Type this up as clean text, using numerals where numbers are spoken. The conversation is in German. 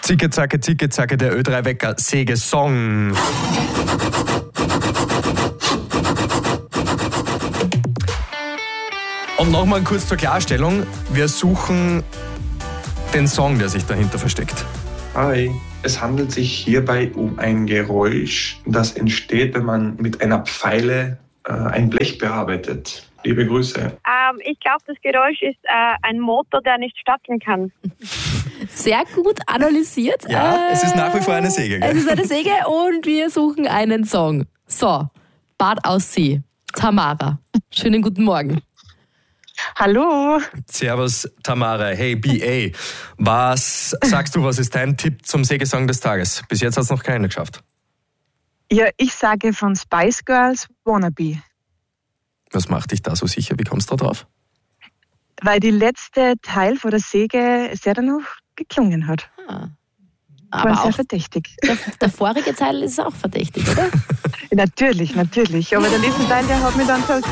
Zicke, zacke, der Ö3-Wecker, Sägesong. Und nochmal kurz zur Klarstellung, wir suchen den Song, der sich dahinter versteckt. Hi. Es handelt sich hierbei um ein Geräusch, das entsteht, wenn man mit einer Pfeile ein Blech bearbeitet. Liebe Grüße. Ich glaube, das Geräusch ist ein Motor, der nicht starten kann. Sehr gut analysiert. Ja, es ist nach wie vor eine Säge, gell? Es ist eine Säge und wir suchen einen Song. So, Bad Aussee, Tamara. Schönen guten Morgen. Hallo. Servus Tamara, hey BA. Was sagst du, was ist dein Tipp zum Sägesong des Tages? Bis jetzt hat es noch keiner geschafft. Ja, ich sage von Spice Girls Wannabe. Was macht dich da so sicher? Wie kommst du da drauf? Weil die letzte Teil von der Säge sehr danach geklungen hat. Aber War sehr auch verdächtig. der vorige Teil ist auch verdächtig, oder? Natürlich. Aber der letzte Teil, der hat mich dann so